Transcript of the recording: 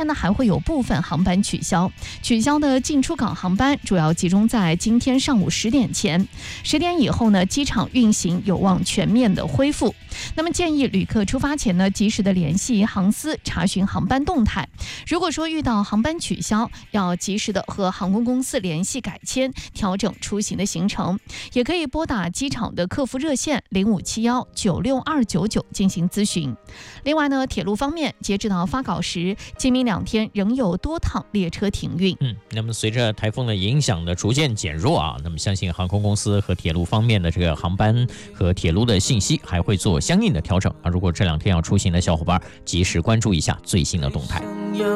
呢还会有部分航班取消的进出港航班主要集中在今天上午10点前，10点以后呢，机场运行有望全面的恢复。那么建议旅客出发前呢，及时的联系航司查询航班动态。如果说遇到航班取消，要及时的和航空公司联系改签，调整出行的行程。也可以拨打机场的客服热线0571962299进行咨询。另外呢，铁路方面，截止到发稿时，今明2天仍有多趟列车停运。 那么随着台风的影响的逐渐减弱啊，那么相信航空公司和铁路方面的这个航班和铁路的信息还会做相应的调整啊。如果这2天要出行的小伙伴，及时关注一下最新的动态。